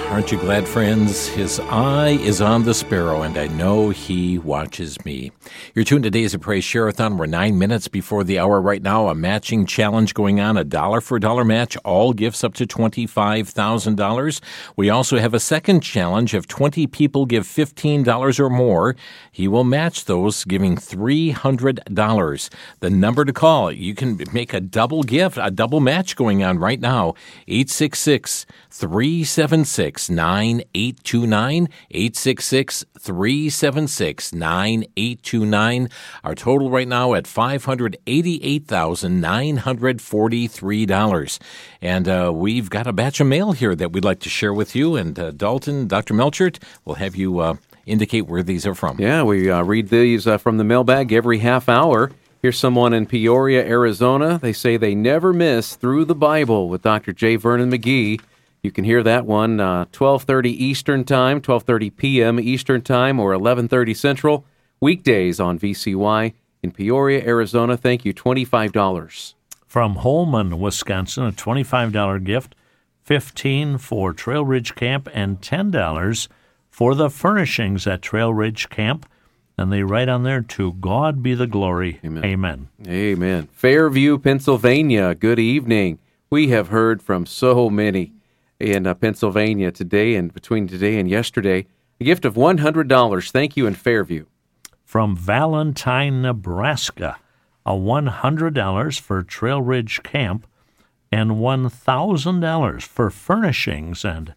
Aren't you glad, friends? His eye is on the sparrow, and I know he watches me. You're tuned to Days of Praise Share-a-thon. We're 9 minutes before the hour right now. A matching challenge going on, a dollar-for-dollar match, all gifts up to $25,000. We also have a second challenge. If 20 people give $15 or more, he will match those, giving $300. The number to call, you can make a double gift, a double match going on right now, 866-376-9829, 866-376-9829. Our total right now at $588,943. And we've got a batch of mail here that we'd like to share with you. And Dalton, Dr. Melchert, will have you indicate where these are from. Yeah, we read these from the mailbag every half hour. Here's someone in Peoria, Arizona. They say they never miss Through the Bible with Dr. J. Vernon McGee. You can hear that one 12:30 Eastern Time, 12:30 p.m. Eastern Time, or 11:30 Central, weekdays on VCY in Peoria, Arizona. Thank you, $25. From Holman, Wisconsin, a $25 gift, $15 for Trail Ridge Camp, and $10 for the furnishings at Trail Ridge Camp. And they write on there, "To God be the glory." Amen. Amen. Amen. Fairview, Pennsylvania. Good evening. We have heard from so many in Pennsylvania today and between today and yesterday. A gift of $100. Thank you in Fairview. From Valentine, Nebraska, a $100 for Trail Ridge Camp and $1,000 for furnishings and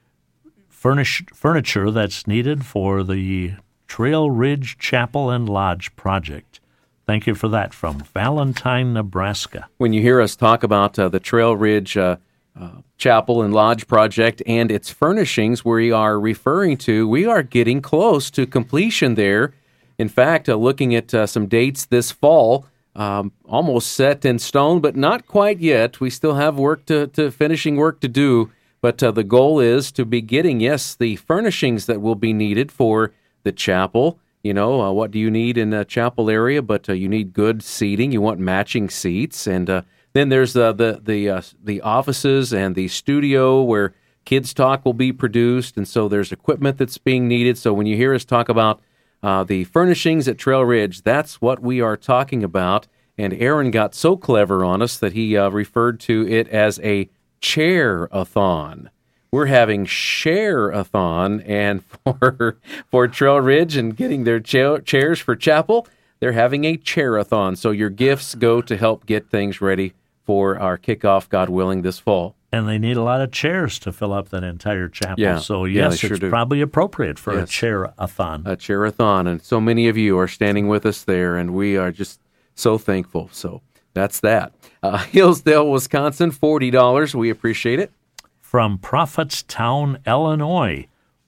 furniture that's needed for the Trail Ridge Chapel and Lodge project. Thank you for that from Valentine, Nebraska. When you hear us talk about the Trail Ridge Chapel and Lodge project and its furnishings, we are referring to, we are getting close to completion there. In fact, looking at some dates this fall, almost set in stone, but not quite yet. We still have finishing work to do, but the goal is to be getting, the furnishings that will be needed for the chapel. You know, what do you need in a chapel area? But you need good seating. You want matching seats, and then there's the offices and the studio where Kids Talk will be produced, and so there's equipment that's being needed. So when you hear us talk about the furnishings at Trail Ridge, that's what we are talking about. And Aaron got so clever on us that he referred to it as a chair-a-thon. We're having share-a-thon, and for Trail Ridge and getting their chairs for chapel, they're having a chair-a-thon. So your gifts go to help get things ready for our kickoff, God willing, this fall. And they need a lot of chairs to fill up that entire chapel. Yeah. So, it's probably appropriate for a chair-a-thon. A chair-a-thon, and so many of you are standing with us there, and we are just so thankful. So that's that. Hillsdale, Wisconsin, $40. We appreciate it. From Prophetstown, Illinois,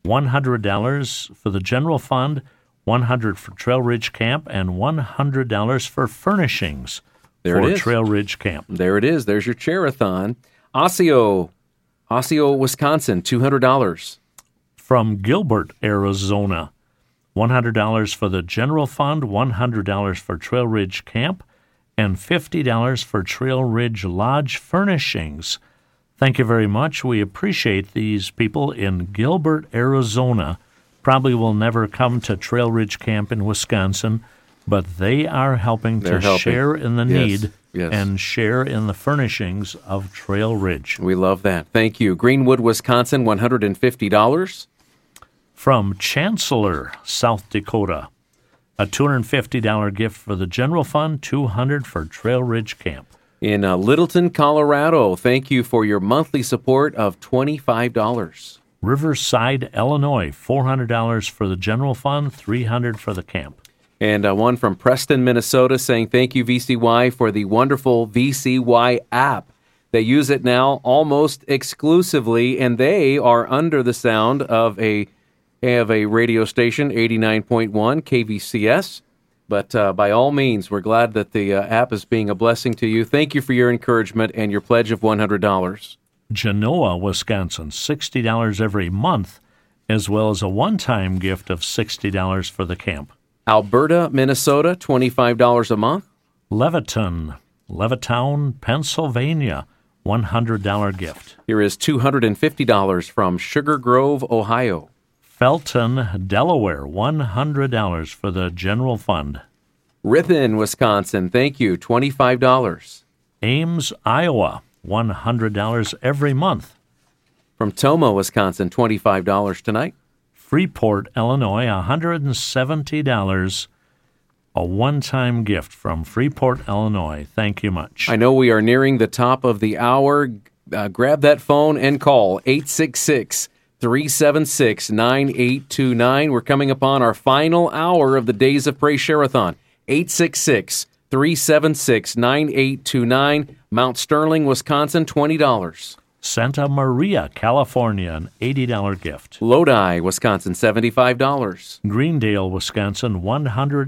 $100 for the general fund, $100 for Trail Ridge Camp, and $100 for furnishings for Trail Ridge Camp. There it is. There's your chair-a-thon. Osseo, Wisconsin, $200. From Gilbert, Arizona, $100 for the general fund, $100 for Trail Ridge Camp, and $50 for Trail Ridge Lodge furnishings. Thank you very much. We appreciate these people in Gilbert, Arizona. Probably will never come to Trail Ridge Camp in Wisconsin, but they are helping share in the need and share in the furnishings of Trail Ridge. We love that. Thank you. Greenwood, Wisconsin, $150. From Chancellor, South Dakota, a $250 gift for the general fund, $200 for Trail Ridge Camp. In Littleton, Colorado, thank you for your monthly support of $25. Riverside, Illinois, $400 for the general fund, $300 for the camp. And one from Preston, Minnesota, saying thank you, VCY, for the wonderful VCY app. They use it now almost exclusively, and they are under the sound of a radio station, 89.1 KVCS. But by all means, we're glad that the app is being a blessing to you. Thank you for your encouragement and your pledge of $100. Genoa, Wisconsin, $60 every month, as well as a one-time gift of $60 for the camp. Alberta, Minnesota, $25 a month. Levittown, Pennsylvania, $100 gift. Here is $250 from Sugar Grove, Ohio. Felton, Delaware, $100 for the general fund. Ripon, Wisconsin, thank you, $25. Ames, Iowa, $100 every month. From Toma, Wisconsin, $25 tonight. Freeport, Illinois, $170. A one-time gift from Freeport, Illinois. Thank you much. I know we are nearing the top of the hour. Grab that phone and call 866-376-9829. We're coming upon our final hour of the Days of Praise Share-a-thon. 866-376-9829. Mount Sterling, Wisconsin, $20. Santa Maria, California, an $80 gift. Lodi, Wisconsin, $75. Greendale, Wisconsin, $130.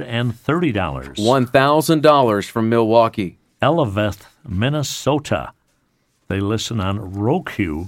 $1,000 from Milwaukee. Eleveth, Minnesota. They listen on Roku,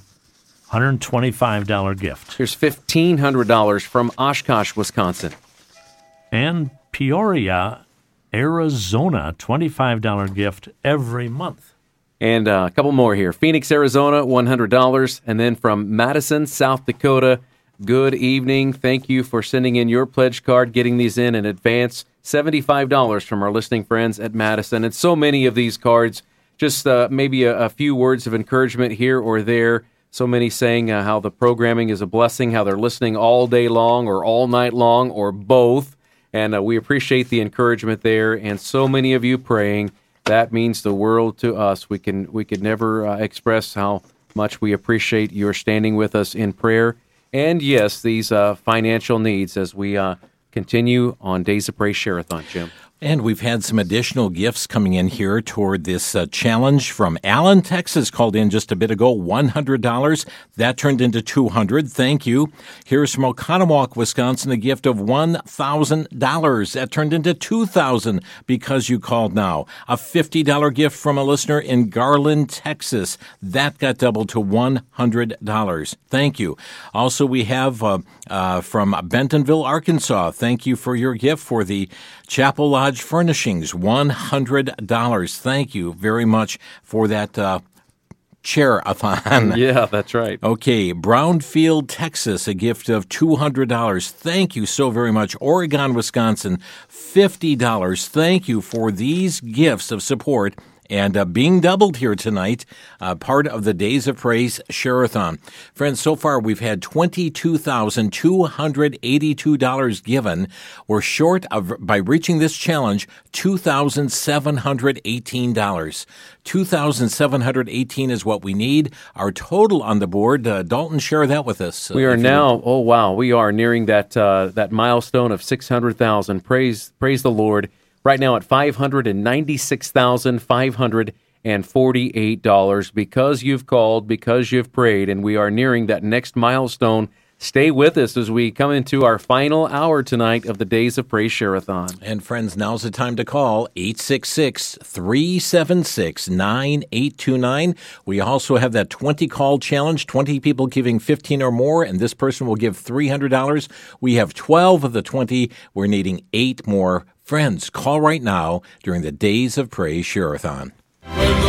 $125 gift. Here's $1,500 from Oshkosh, Wisconsin. And Peoria, Arizona, $25 gift every month. And a couple more here. Phoenix, Arizona, $100. And then from Madison, South Dakota, good evening. Thank you for sending in your pledge card, getting these in advance. $75 from our listening friends at Madison. And so many of these cards, just maybe a few words of encouragement here or there. So many saying how the programming is a blessing, how they're listening all day long or all night long or both. And we appreciate the encouragement there. And so many of you praying. That means the world to us. We could never express how much we appreciate your standing with us in prayer. And yes, these financial needs as we continue on Days of Praise Share-a-thon, Jim. And we've had some additional gifts coming in here toward this challenge from Allen, Texas, called in just a bit ago, $100. That turned into $200. Thank you. Here's from Oconomowoc, Wisconsin, a gift of $1,000. That turned into $2,000 because you called now. A $50 gift from a listener in Garland, Texas. That got doubled to $100. Thank you. Also, we have from Bentonville, Arkansas. Thank you for your gift for the Chapel Lodge Furnishings, $100. Thank you very much for that chair-a-thon. Yeah, that's right. Okay, Brownfield, Texas, a gift of $200. Thank you so very much. Oregon, Wisconsin, $50. Thank you for these gifts of support. And being doubled here tonight, part of the Days of Praise Share-a-thon. Friends, so far we've had $22,282 given. We're short of, by reaching this challenge, $2,718. $2,718 is what we need. Our total on the board, Dalton, share that with us. We are now, we are nearing that milestone of 600,000. Praise the Lord. Right now at $596,548 because you've called, because you've prayed, and we are nearing that next milestone. Stay with us as we come into our final hour tonight of the Days of Praise Share-a-thon. And friends, now's the time to call 866-376-9829. We also have that 20-call challenge, 20 people giving 15 or more, and this person will give $300. We have 12 of the 20. We're needing 8 more. Friends, call right now during the Days of Praise Share-a-thon.